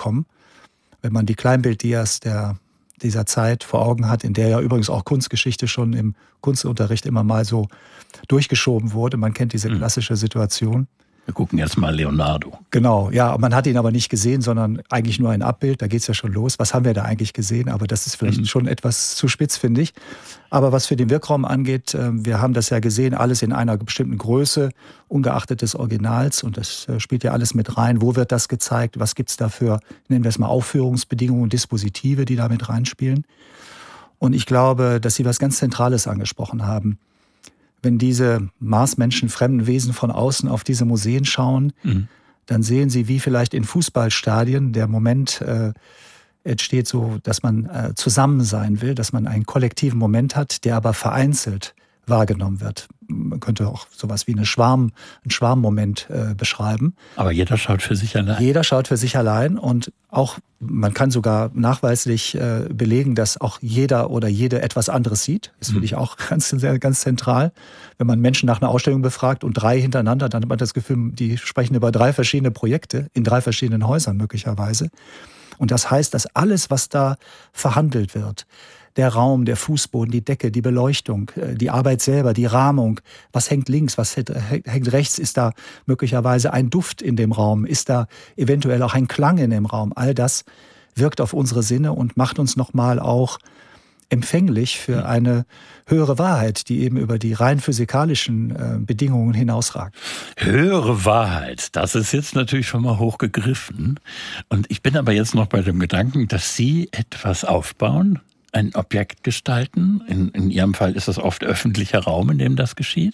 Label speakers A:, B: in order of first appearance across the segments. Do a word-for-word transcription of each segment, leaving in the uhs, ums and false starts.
A: bekommen. Wenn man die Kleinbilddias der, dieser Zeit vor Augen hat, in der ja übrigens auch Kunstgeschichte schon im Kunstunterricht immer mal so durchgeschoben wurde. Man kennt diese klassische Situation.
B: Wir gucken jetzt mal Leonardo.
A: Genau, ja, man hat ihn aber nicht gesehen, sondern eigentlich nur ein Abbild, da geht's ja schon los. Was haben wir da eigentlich gesehen? Aber das ist vielleicht mhm. schon etwas zu spitz, finde ich. Aber was für den Wirkraum angeht, wir haben das ja gesehen, alles in einer bestimmten Größe, ungeachtet des Originals. Und das spielt ja alles mit rein. Wo wird das gezeigt? Was gibt's dafür, nennen wir es mal Aufführungsbedingungen, Dispositive, die da mit reinspielen? Und ich glaube, dass Sie was ganz Zentrales angesprochen haben. Wenn diese Marsmenschen, fremden Wesen von außen auf diese Museen schauen, mhm. dann sehen sie, wie vielleicht in Fußballstadien der Moment äh, entsteht, so, dass man äh, zusammen sein will, dass man einen kollektiven Moment hat, der aber vereinzelt wahrgenommen wird. Man könnte auch sowas wie eine Schwarm, einen Schwarmmoment äh, beschreiben.
B: Aber jeder schaut für sich allein.
A: Jeder schaut für sich allein und auch, man kann sogar nachweislich äh, belegen, dass auch jeder oder jede etwas anderes sieht. Das finde ich auch ganz, ganz zentral. Wenn man Menschen nach einer Ausstellung befragt und drei hintereinander, dann hat man das Gefühl, die sprechen über drei verschiedene Projekte in drei verschiedenen Häusern möglicherweise. Und das heißt, dass alles, was da verhandelt wird, der Raum, der Fußboden, die Decke, die Beleuchtung, die Arbeit selber, die Rahmung, was hängt links, was hängt rechts, ist da möglicherweise ein Duft in dem Raum, ist da eventuell auch ein Klang in dem Raum. All das wirkt auf unsere Sinne und macht uns nochmal auch empfänglich für eine höhere Wahrheit, die eben über die rein physikalischen äh, Bedingungen hinausragt.
B: Höhere Wahrheit, das ist jetzt natürlich schon mal hochgegriffen. Und ich bin aber jetzt noch bei dem Gedanken, dass Sie etwas aufbauen, ein Objekt gestalten. In, in Ihrem Fall ist das oft öffentlicher Raum, in dem das geschieht.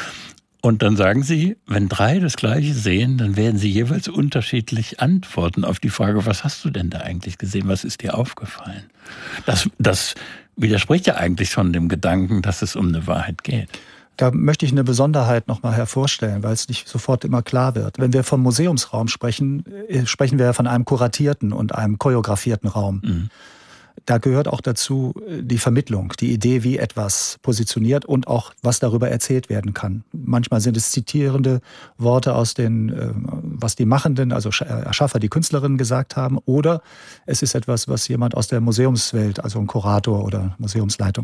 B: Und dann sagen Sie, wenn drei das Gleiche sehen, dann werden sie jeweils unterschiedlich antworten auf die Frage, was hast du denn da eigentlich gesehen, was ist dir aufgefallen? Das, das widerspricht ja eigentlich schon dem Gedanken, dass es um eine Wahrheit geht.
A: Da möchte ich eine Besonderheit noch mal hervorstellen, weil es nicht sofort immer klar wird. Wenn wir vom Museumsraum sprechen, sprechen wir ja von einem kuratierten und einem choreografierten Raum. Mhm. Da gehört auch dazu die Vermittlung, die Idee, wie etwas positioniert und auch, was darüber erzählt werden kann. Manchmal sind es zitierende Worte aus den, was die Machenden, also Erschaffer, die Künstlerinnen gesagt haben, oder es ist etwas, was jemand aus der Museumswelt, also ein Kurator oder Museumsleitung,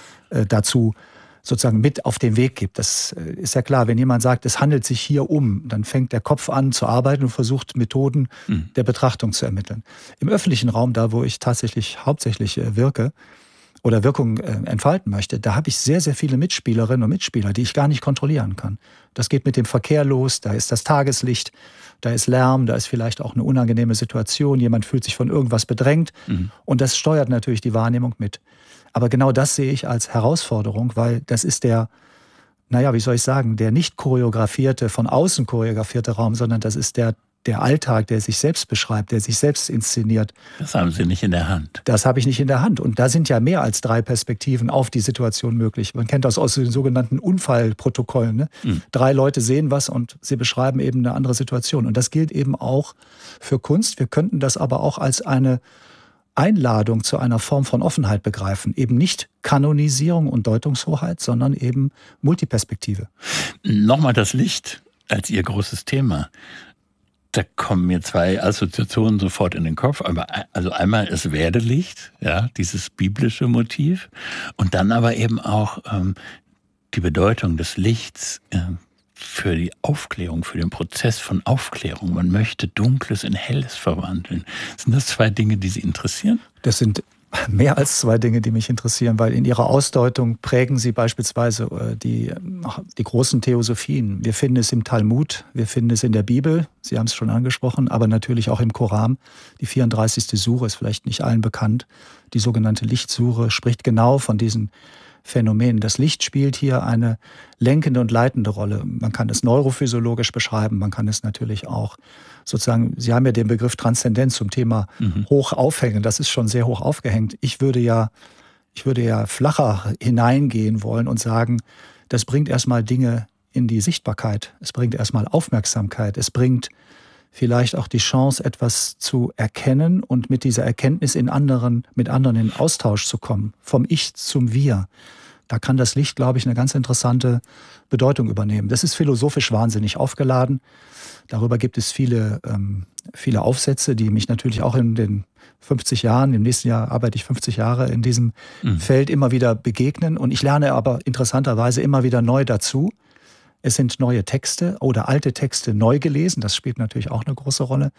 A: dazu sozusagen mit auf den Weg gibt. Das ist ja klar, wenn jemand sagt, es handelt sich hier um, dann fängt der Kopf an zu arbeiten und versucht Methoden mhm. der Betrachtung zu ermitteln. Im öffentlichen Raum, da wo ich tatsächlich hauptsächlich wirke oder Wirkung entfalten möchte, da habe ich sehr, sehr viele Mitspielerinnen und Mitspieler, die ich gar nicht kontrollieren kann. Das geht mit dem Verkehr los, da ist das Tageslicht, da ist Lärm, da ist vielleicht auch eine unangenehme Situation, jemand fühlt sich von irgendwas bedrängt mhm. und das steuert natürlich die Wahrnehmung mit. Aber genau das sehe ich als Herausforderung, weil das ist der, naja, wie soll ich sagen, der nicht choreografierte, von außen choreografierte Raum, sondern das ist der, der Alltag, der sich selbst beschreibt, der sich selbst inszeniert.
B: Das haben Sie nicht in der Hand.
A: Das habe ich nicht in der Hand. Und da sind ja mehr als drei Perspektiven auf die Situation möglich. Man kennt das aus den sogenannten Unfallprotokollen. Ne? Mhm. Drei Leute sehen was und sie beschreiben eben eine andere Situation. Und das gilt eben auch für Kunst. Wir könnten das aber auch als eine Einladung zu einer Form von Offenheit begreifen. Eben nicht Kanonisierung und Deutungshoheit, sondern eben Multiperspektive.
B: Nochmal das Licht als Ihr großes Thema. Da kommen mir zwei Assoziationen sofort in den Kopf. Aber also einmal das Werdelicht, ja, dieses biblische Motiv. Und dann aber eben auch ähm, die Bedeutung des Lichts äh, für die Aufklärung, für den Prozess von Aufklärung. Man möchte Dunkles in Helles verwandeln. Sind das zwei Dinge, die Sie interessieren?
A: Das sind mehr als zwei Dinge, die mich interessieren, weil in ihrer Ausdeutung prägen sie beispielsweise die, die großen Theosophien. Wir finden es im Talmud, wir finden es in der Bibel, Sie haben es schon angesprochen, aber natürlich auch im Koran. Die vierunddreißigste Sure ist vielleicht nicht allen bekannt. Die sogenannte Lichtsure spricht genau von diesen Phänomen. Das Licht spielt hier eine lenkende und leitende Rolle. Man kann es neurophysiologisch beschreiben, man kann es natürlich auch sozusagen, Sie haben ja den Begriff Transzendenz zum Thema mhm. hoch aufhängen, das ist schon sehr hoch aufgehängt. Ich würde ja, ich würde ja flacher hineingehen wollen und sagen, das bringt erstmal Dinge in die Sichtbarkeit, es bringt erstmal Aufmerksamkeit, es bringt vielleicht auch die Chance, etwas zu erkennen und mit dieser Erkenntnis in anderen, mit anderen in Austausch zu kommen, vom Ich zum Wir. Da kann das Licht, glaube ich, eine ganz interessante Bedeutung übernehmen. Das ist philosophisch wahnsinnig aufgeladen. Darüber gibt es viele, ähm, viele Aufsätze, die mich natürlich auch in den fünfzig Jahren, im nächsten Jahr arbeite ich fünfzig Jahre in diesem mhm. Feld, immer wieder begegnen. Und ich lerne aber interessanterweise immer wieder neu dazu. Es sind neue Texte oder alte Texte neu gelesen. Das spielt natürlich auch eine große Rolle.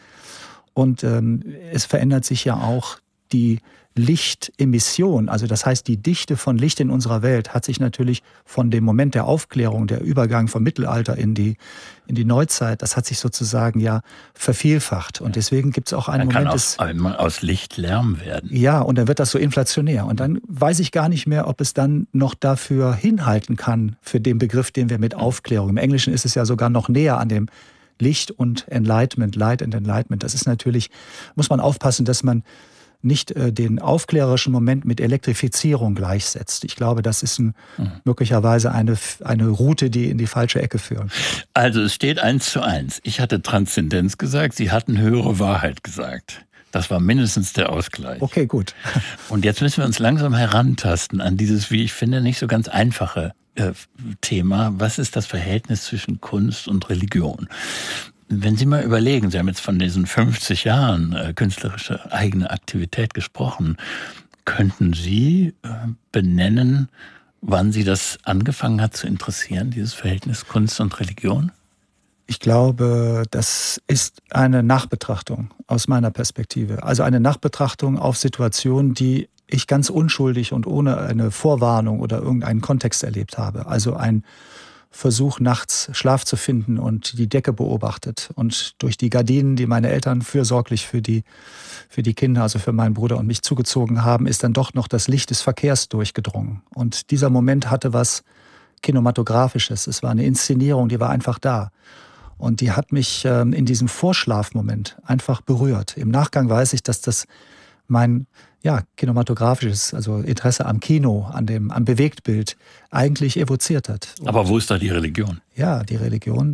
A: Und ähm, es verändert sich ja auch die Lichtemission, also das heißt, die Dichte von Licht in unserer Welt hat sich natürlich von dem Moment der Aufklärung, der Übergang vom Mittelalter in die, in die Neuzeit, das hat sich sozusagen ja vervielfacht. Und deswegen gibt es auch einen
B: dann
A: Moment...
B: Kann aus, einmal aus Licht Lärm werden.
A: Ja, und dann wird das so inflationär. Und dann weiß ich gar nicht mehr, ob es dann noch dafür hinhalten kann, für den Begriff, den wir mit Aufklärung... Im Englischen ist es ja sogar noch näher an dem Licht und Enlightenment, Light and Enlightenment. Das ist natürlich, muss man aufpassen, dass man nicht äh, den aufklärerischen Moment mit Elektrifizierung gleichsetzt. Ich glaube, das ist ein, mhm. möglicherweise eine, eine Route, die in die falsche Ecke führt.
B: Also es steht eins zu eins. Ich hatte Transzendenz gesagt, Sie hatten höhere Wahrheit gesagt. Das war mindestens der Ausgleich.
A: Okay, gut.
B: Und jetzt müssen wir uns langsam herantasten an dieses, wie ich finde, nicht so ganz einfache äh, Thema. Was ist das Verhältnis zwischen Kunst und Religion? Wenn Sie mal überlegen, Sie haben jetzt von diesen fünfzig Jahren äh, künstlerische eigene Aktivität gesprochen, könnten Sie äh, benennen, wann Sie das angefangen hat zu interessieren, dieses Verhältnis Kunst und Religion?
A: Ich glaube, das ist eine Nachbetrachtung aus meiner Perspektive. Also eine Nachbetrachtung auf Situationen, die ich ganz unschuldig und ohne eine Vorwarnung oder irgendeinen Kontext erlebt habe. Also ein Versuch, nachts Schlaf zu finden und die Decke beobachtet. Und durch die Gardinen, die meine Eltern fürsorglich für die, für die Kinder, also für meinen Bruder und mich zugezogen haben, ist dann doch noch das Licht des Verkehrs durchgedrungen. Und dieser Moment hatte was Kinematografisches. Es war eine Inszenierung, die war einfach da. Und die hat mich ähm, in diesem Vorschlafmoment einfach berührt. Im Nachgang weiß ich, dass das mein ja, kinematografisches, also Interesse am Kino, an dem, am Bewegtbild eigentlich evoziert hat. Und
B: aber wo ist da die Religion?
A: Ja, die Religion,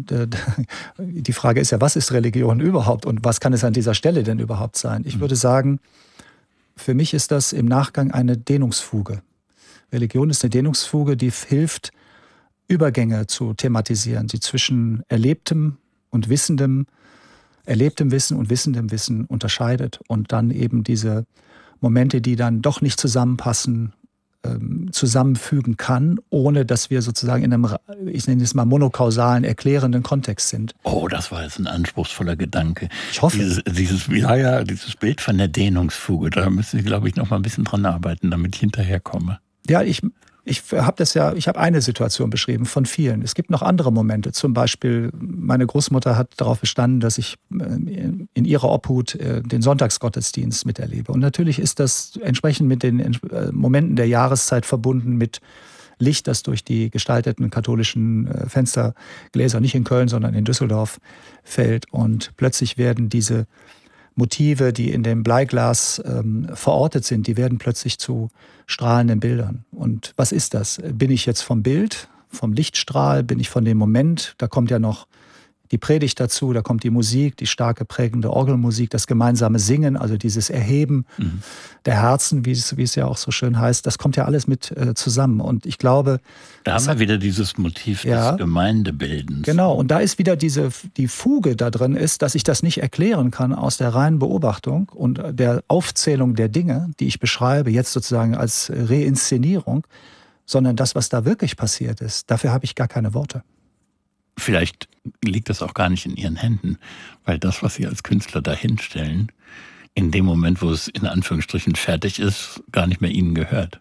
A: die Frage ist ja, was ist Religion überhaupt und was kann es an dieser Stelle denn überhaupt sein? Ich würde sagen, für mich ist das im Nachgang eine Dehnungsfuge. Religion ist eine Dehnungsfuge, die hilft, Übergänge zu thematisieren, die zwischen Erlebtem und Wissendem, erlebtem Wissen und wissendem Wissen unterscheidet und dann eben diese Momente, die dann doch nicht zusammenpassen, ähm, zusammenfügen kann, ohne dass wir sozusagen in einem, ich nenne es mal, monokausalen, erklärenden Kontext sind.
B: Oh, das war jetzt ein anspruchsvoller Gedanke.
A: Ich hoffe.
B: Dieses, dieses, ja, ja, dieses Bild von der Dehnungsfuge, da müssen Sie, glaube ich, noch mal ein bisschen dran arbeiten, damit ich hinterherkomme.
A: Ja, ich... Ich habe das ja, ich habe eine Situation beschrieben von vielen. Es gibt noch andere Momente. Zum Beispiel, meine Großmutter hat darauf bestanden, dass ich in ihrer Obhut den Sonntagsgottesdienst miterlebe. Und natürlich ist das entsprechend mit den Momenten der Jahreszeit verbunden mit Licht, das durch die gestalteten katholischen Fenstergläser, nicht in Köln, sondern in Düsseldorf, fällt. Und plötzlich werden diese Motive, die in dem Bleiglas ähm, verortet sind, die werden plötzlich zu strahlenden Bildern. Und was ist das? Bin ich jetzt vom Bild, vom Lichtstrahl, bin ich von dem Moment? Da kommt ja noch die Predigt dazu, da kommt die Musik, die starke prägende Orgelmusik, das gemeinsame Singen, also dieses Erheben mhm. der Herzen, wie es, wie es ja auch so schön heißt, das kommt ja alles mit äh, zusammen. Und ich glaube...
B: Da haben wir hat, wieder dieses Motiv ja, des Gemeindebildens.
A: Genau, und da ist wieder diese, die Fuge da drin ist, dass ich das nicht erklären kann aus der reinen Beobachtung und der Aufzählung der Dinge, die ich beschreibe, jetzt sozusagen als Reinszenierung, sondern das, was da wirklich passiert ist, dafür habe ich gar keine Worte.
B: Vielleicht liegt das auch gar nicht in Ihren Händen, weil das, was Sie als Künstler dahinstellen, in dem Moment, wo es in Anführungsstrichen fertig ist, gar nicht mehr Ihnen gehört.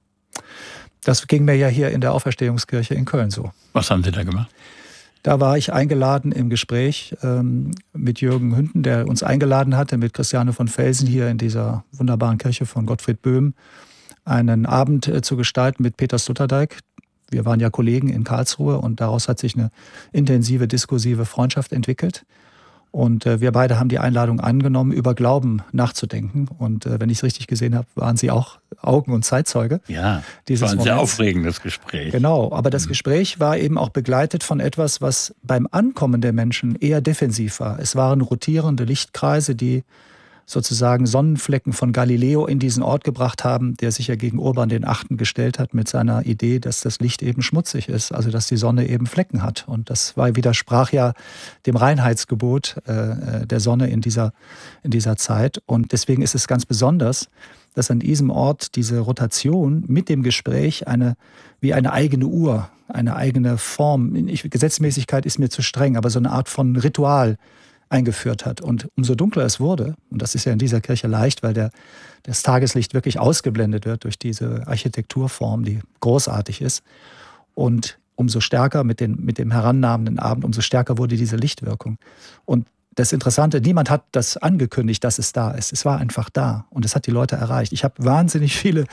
A: Das ging mir ja hier in der Auferstehungskirche in Köln so.
B: Was haben Sie da gemacht?
A: Da war ich eingeladen im Gespräch ähm, mit Jürgen Hünden, der uns eingeladen hatte, mit Christiane von Felsen hier in dieser wunderbaren Kirche von Gottfried Böhm, einen Abend äh, zu gestalten mit Peter Sloterdijk. Wir waren ja Kollegen in Karlsruhe und daraus hat sich eine intensive, diskursive Freundschaft entwickelt. Und äh, wir beide haben die Einladung angenommen, über Glauben nachzudenken. Und äh, wenn ich es richtig gesehen habe, waren Sie auch Augen- und Zeitzeuge.
B: Ja, das war ein sehr aufregendes Gespräch.
A: Genau, aber das mhm. Gespräch war eben auch begleitet von etwas, was beim Ankommen der Menschen eher defensiv war. Es waren rotierende Lichtkreise, die sozusagen Sonnenflecken von Galileo in diesen Ort gebracht haben, der sich ja gegen Urban den Achten gestellt hat mit seiner Idee, dass das Licht eben schmutzig ist, also dass die Sonne eben Flecken hat. Und das war, widersprach ja dem Reinheitsgebot äh, der Sonne in dieser, in dieser Zeit. Und deswegen ist es ganz besonders, dass an diesem Ort diese Rotation mit dem Gespräch eine, wie eine eigene Uhr, eine eigene Form, ich, Gesetzmäßigkeit ist mir zu streng, aber so eine Art von Ritual eingeführt hat. Und umso dunkler es wurde, und das ist ja in dieser Kirche leicht, weil der, das Tageslicht wirklich ausgeblendet wird durch diese Architekturform, die großartig ist. Und umso stärker mit, den, mit dem herannahenden Abend, umso stärker wurde diese Lichtwirkung. Und das Interessante, niemand hat das angekündigt, dass es da ist. Es war einfach da und es hat die Leute erreicht. Ich habe wahnsinnig viele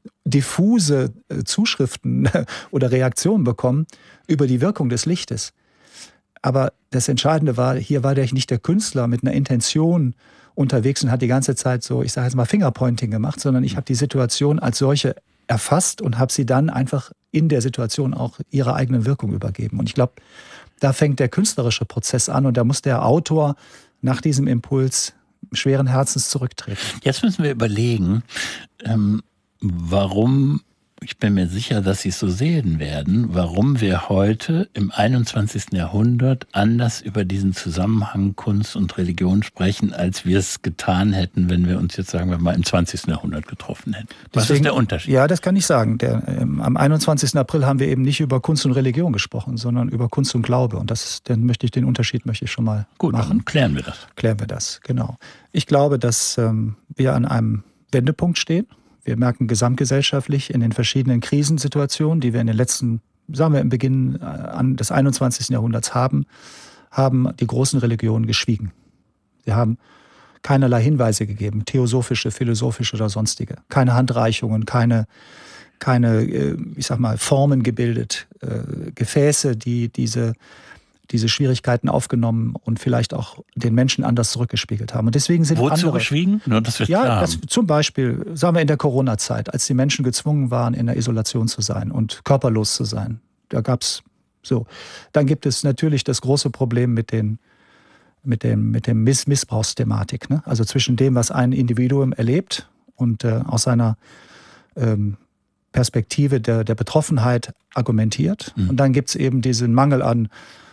A: diffuse Zuschriften oder Reaktionen bekommen über die Wirkung des Lichtes. Aber das Entscheidende war, hier war der nicht der Künstler mit einer Intention unterwegs und hat die ganze Zeit so, ich sage jetzt mal Fingerpointing gemacht, sondern ich habe die Situation als solche erfasst und habe sie dann einfach in der Situation auch ihrer eigenen Wirkung übergeben. Und ich glaube, da fängt der künstlerische Prozess an und da muss der Autor nach diesem Impuls schweren Herzens zurücktreten.
B: Jetzt müssen wir überlegen, ähm, warum, ich bin mir sicher, dass Sie es so sehen werden, warum wir heute im einundzwanzigsten Jahrhundert anders über diesen Zusammenhang Kunst und Religion sprechen, als wir es getan hätten, wenn wir uns jetzt, sagen wir mal, im zwanzigsten Jahrhundert getroffen hätten. Was Deswegen, ist der Unterschied?
A: Ja, das kann ich sagen. Der, ähm, am einundzwanzigsten April haben wir eben nicht über Kunst und Religion gesprochen, sondern über Kunst und Glaube. Und das, dann möchte ich den Unterschied möchte ich schon mal
B: Gut,
A: machen.
B: Dann klären wir das.
A: Klären wir das, genau. Ich glaube, dass ähm, wir an einem Wendepunkt stehen. Wir merken gesamtgesellschaftlich in den verschiedenen Krisensituationen, die wir in den letzten, sagen wir im Beginn des einundzwanzigsten Jahrhunderts haben, haben die großen Religionen geschwiegen. Sie haben keinerlei Hinweise gegeben, theosophische, philosophische oder sonstige. Keine Handreichungen, keine, keine ich sag mal, Formen gebildet, äh, Gefäße, die diese diese Schwierigkeiten aufgenommen und vielleicht auch den Menschen anders zurückgespiegelt haben. Und deswegen sind
B: Wozu
A: andere...
B: geschwiegen? Nur, dass wir
A: ja, das, zum Beispiel, sagen wir in der Corona-Zeit, als die Menschen gezwungen waren, in der Isolation zu sein und körperlos zu sein. Da gab's so. Dann gibt es natürlich das große Problem mit den mit dem mit dem Miss Missbrauchsthematik, ne? Also zwischen dem, was ein Individuum erlebt und äh, aus seiner ähm, Perspektive der der Betroffenheit argumentiert. Mhm. Und dann gibt's eben diesen Mangel an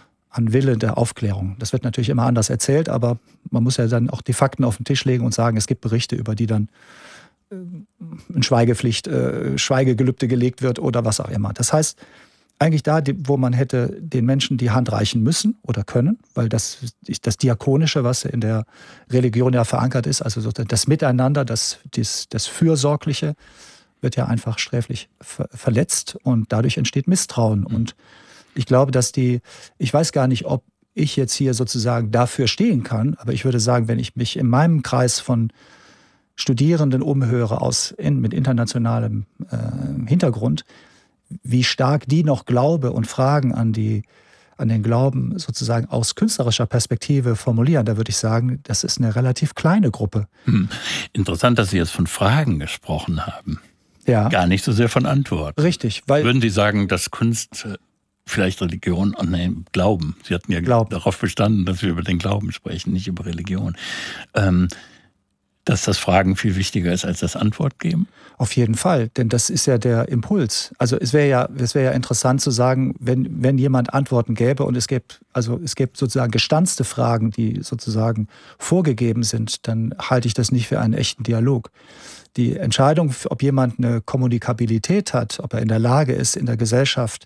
A: an Wille der Aufklärung. Das wird natürlich immer anders erzählt, aber man muss ja dann auch die Fakten auf den Tisch legen und sagen, es gibt Berichte, über die dann äh, in Schweigepflicht, äh, Schweigegelübde gelegt wird oder was auch immer. Das heißt, eigentlich da, wo man hätte den Menschen die Hand reichen müssen oder können, weil das, das Diakonische, was in der Religion ja verankert ist, also das Miteinander, das, das, das Fürsorgliche, wird ja einfach sträflich ver- verletzt und dadurch entsteht Misstrauen. Mhm. Und ich glaube, dass die, ich weiß gar nicht, ob ich jetzt hier sozusagen dafür stehen kann, aber ich würde sagen, wenn ich mich in meinem Kreis von Studierenden umhöre aus in, mit internationalem äh, Hintergrund, wie stark die noch Glaube und Fragen an die an den Glauben sozusagen aus künstlerischer Perspektive formulieren, da würde ich sagen, das ist eine relativ kleine Gruppe.
B: Hm. Interessant, dass Sie jetzt von Fragen gesprochen haben.
A: Ja.
B: Gar nicht so sehr von Antworten.
A: Richtig. Weil
B: Würden Sie sagen, dass Kunst vielleicht Religion, oh nein, Glauben. Sie hatten ja
A: Glauben.
B: darauf bestanden, dass wir über den Glauben sprechen, nicht über Religion. Ähm, dass das Fragen viel wichtiger ist als das Antwort geben?
A: Auf jeden Fall, denn das ist ja der Impuls. Also es wäre ja, es wäre ja interessant zu sagen, wenn, wenn jemand Antworten gäbe und es gäbe, also es gäbe sozusagen gestanzte Fragen, die sozusagen vorgegeben sind, dann halte ich das nicht für einen echten Dialog. Die Entscheidung, ob jemand eine Kommunikabilität hat, ob er in der Lage ist, in der Gesellschaft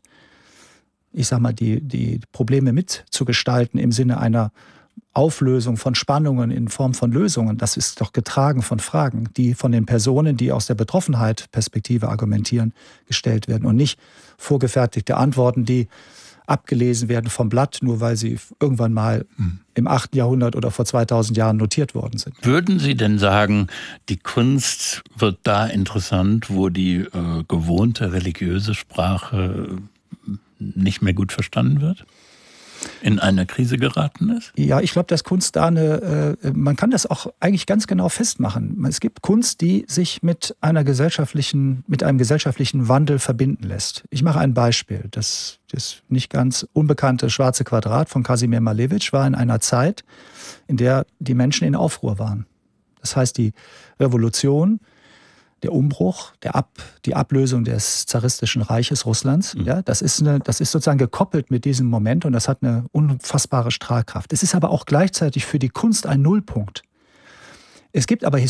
A: ich sag mal, die, die Probleme mitzugestalten im Sinne einer Auflösung von Spannungen in Form von Lösungen, das ist doch getragen von Fragen, die von den Personen, die aus der Betroffenheit-Perspektive argumentieren, gestellt werden und nicht vorgefertigte Antworten, die abgelesen werden vom Blatt, nur weil sie irgendwann mal mhm. im achten Jahrhundert oder vor zweitausend Jahren notiert worden sind.
B: Würden Sie denn sagen, die Kunst wird da interessant, wo die äh, gewohnte religiöse Sprache nicht mehr gut verstanden wird? In eine Krise geraten ist?
A: Ja, ich glaube, dass Kunst da eine, äh, man kann das auch eigentlich ganz genau festmachen. Es gibt Kunst, die sich mit einer gesellschaftlichen, mit einem gesellschaftlichen Wandel verbinden lässt. Ich mache ein Beispiel. Das, das nicht ganz unbekannte Schwarze Quadrat von Kasimir Malevich war in einer Zeit, in der die Menschen in Aufruhr waren. Das heißt, die Revolution, der Umbruch, der Ab, die Ablösung des zaristischen Reiches Russlands, mhm. ja, das ist, eine, das ist sozusagen gekoppelt mit diesem Moment und das hat eine unfassbare Strahlkraft. Es ist aber auch gleichzeitig für die Kunst ein Nullpunkt. Es gibt aber